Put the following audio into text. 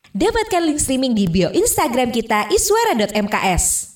Dapatkan link streaming di bio Instagram kita iswara.mks.